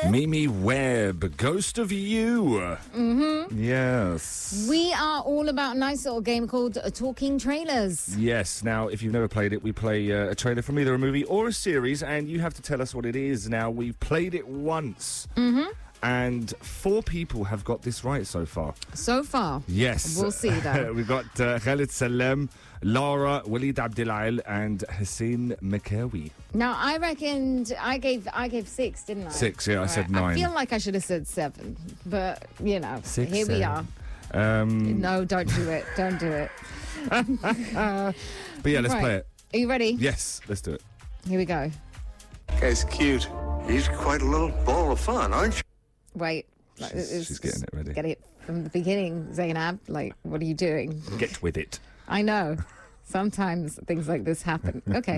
Mimi Webb, Ghost of You. Mm-hmm. Yes. We are all about a nice little game called Talking Trailers. Yes. Now, if you've never played it, we play a trailer from either a movie or a series, and you have to tell us what it is. Now, we've played it once. Mm-hmm. And 4 people have got this right so far. So far? Yes. We'll see, though. We've got Khalid Salem, Lara, Walid Abdilail, and Hussein Makawi. Now, I reckoned I gave 6, didn't I? 6, yeah, I said 9. I feel like I should have said 7, but, you know, 6, here 7. we are. No, don't do it. Don't do it. But yeah, let's play it. Are you ready? Yes, let's do it. Here we go. Guy's cute. He's quite a little ball of fun, aren't you? Wait. She's getting it ready. Get it from the beginning, Zainab. Like, what are you doing? Get with it. I know. Sometimes things like this happen. Okay.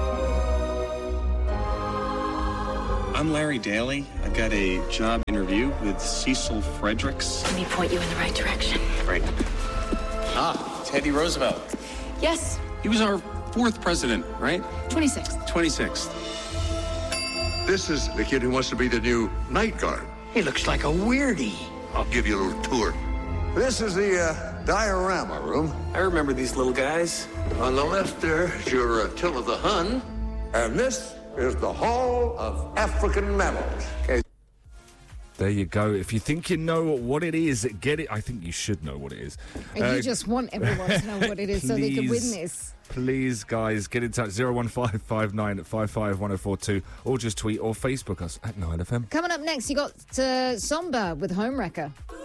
I'm Larry Daly. I've got a job interview with Cecil Fredericks. Let me point you in the right direction. Right. Teddy Roosevelt. Yes, He was our 4th president, right? 26th. 26th. This is the kid who wants to be the new night guard. He looks like a weirdie. I'll give you a little tour. This is the diorama room. I remember these little guys. On the left there is your Attila the Hun. And this is the Hall of African Mammals. Okay. There you go. If you think you know what it is, get it. I think you should know what it is. And you just want everyone to know what it is so they can win this. Please, guys, get in touch. 01559 551042, or just tweet or Facebook us at 9FM. Coming up next, you got Somber with Homewrecker.